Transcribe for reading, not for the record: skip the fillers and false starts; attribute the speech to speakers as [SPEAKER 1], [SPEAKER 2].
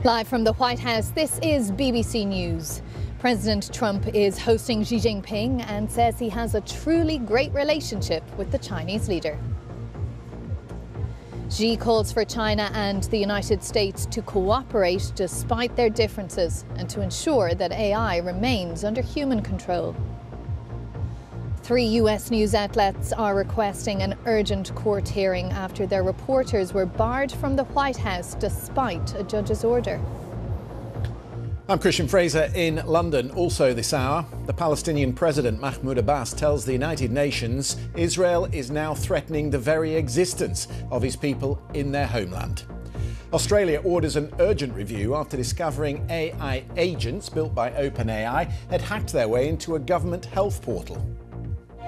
[SPEAKER 1] Live from the White House, this is BBC News. President Trump is hosting Xi Jinping and says he has a truly great relationship with the Chinese leader. Xi calls for China and the United States to cooperate despite their differences and to ensure that AI remains under human control. 3 US news outlets are requesting an urgent court hearing after their reporters were barred from the White House despite a judge's order.
[SPEAKER 2] I'm Christian Fraser in London. Also this hour, the Palestinian President Mahmoud Abbas tells the United Nations Israel is now threatening the very existence of his people in their homeland. Australia orders an urgent review after discovering AI agents built by OpenAI had hacked their way into a government health portal.